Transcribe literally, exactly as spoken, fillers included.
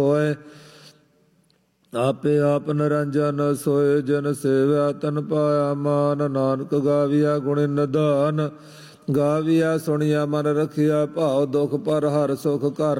ਹੋਏ। ਆਪੇ ਆਪ ਨਿਰੰਜਨ ਸੋਏ ਜਨ ਸੇਵਿਆ ਤਨ ਪਾਇਆ ਮਾਨ। ਨਾਨਕ ਗਾਵੀਆ ਗੁਣ ਨਿਧਾਨ, ਗਾਵੀਆ ਸੁਣੀਆ ਮਨ ਰਖਿਆ ਭਾਉ। ਦੁਖ ਪਰ ਹਰ ਸੁਖ ਘਰ